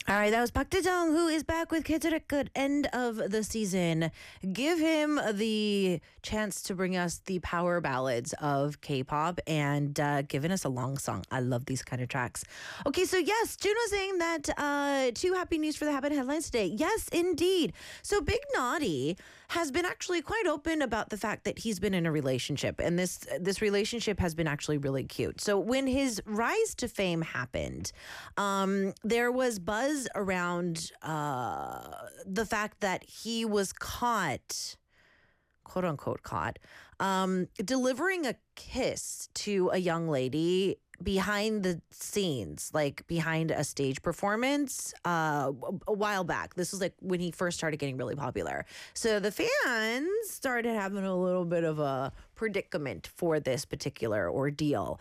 All right, that was Park Tae-jung, who is back with Kids at a Good End of the season. Give him the chance to bring us the power ballads of K-pop and giving us a long song. I love these kind of tracks. Okay, so yes, Juno saying that two happy news for the Happen headlines today. Yes, indeed. So Big Naughty has been actually quite open about the fact that he's been in a relationship, and this relationship has been actually really cute. So when his rise to fame happened, there was buzz around the fact that he was caught, quote unquote caught, delivering a kiss to a young lady behind the scenes, like behind a stage performance a while back. This was like when he first started getting really popular. So the fans started having a little bit of a predicament for this particular ordeal.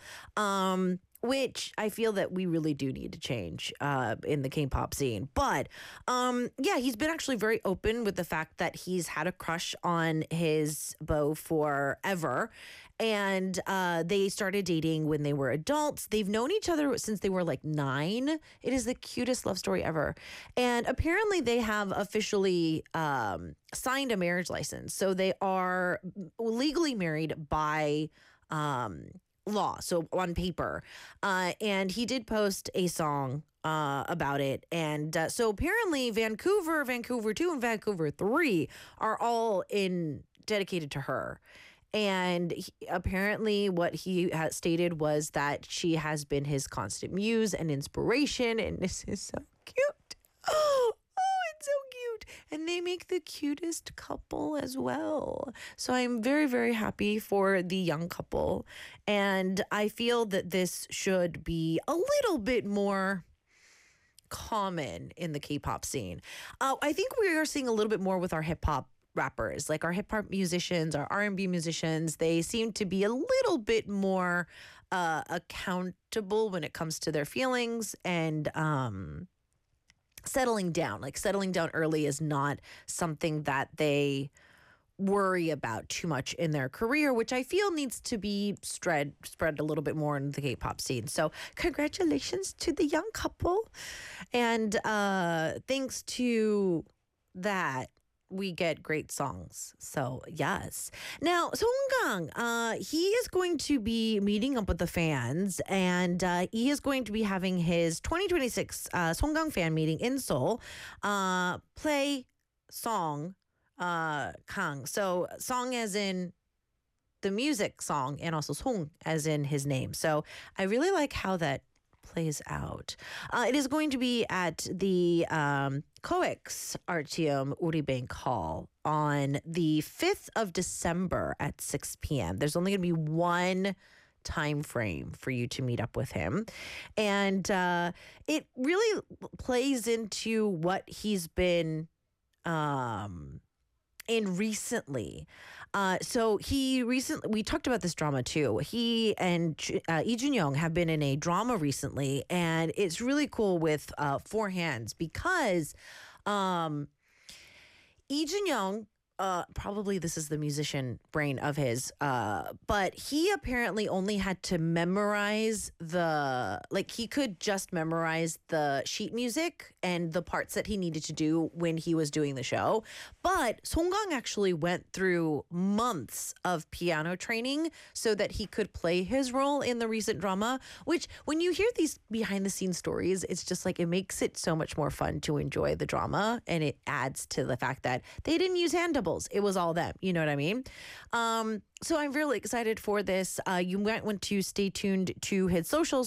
Which I feel that we really do need to change in the K-pop scene. But yeah, he's been actually very open with the fact that he's had a crush on his beau forever. And they started dating when they were adults. They've known each other since they were like 9. It is the cutest love story ever. And apparently they have officially signed a marriage license. So they are legally married by law, so on paper. And he did post a song about it. And so apparently Vancouver 2, and Vancouver 3 are all dedicated to her. And apparently what he has stated was that she has been his constant muse and inspiration. And this is so cute. Oh, it's so cute. And they make the cutest couple as well. So I'm very, very happy for the young couple. And I feel that this should be a little bit more common in the K-pop scene. I think we are seeing a little bit more with our hip-hop rappers, like our hip-hop musicians, our R&B musicians. They seem to be a little bit more accountable when it comes to their feelings and settling down. Like settling down early is not something that they worry about too much in their career, which I feel needs to be spread a little bit more in the K-pop scene. So congratulations to the young couple. And thanks to that, we get great songs. So yes. Now, Songgang, he is going to be meeting up with the fans, and he is going to be having his 2026 Songgang fan meeting in Seoul. Play song Kang. So song as in the music song, and also Song as in his name. So I really like how that plays out. It is going to be at the COEX Artium Uri Bank Hall on the 5th of December at 6 p.m. There's only going to be one time frame for you to meet up with him. And it really plays into what he's been in recently. So we talked about this drama too. He and Lee Jun-young have been in a drama recently, and it's really cool with Four Hands because Lee Jun-young, probably this is the musician brain of his, but he apparently only had to memorize he could just memorize the sheet music and the parts that he needed to do when he was doing the show. But Songgang actually went through months of piano training so that he could play his role in the recent drama, which when you hear these behind the scenes stories, it's just like it makes it so much more fun to enjoy the drama, and it adds to the fact that they didn't use hand doubles. It was all them. You know what I mean? So I'm really excited for this. You might want to stay tuned to his socials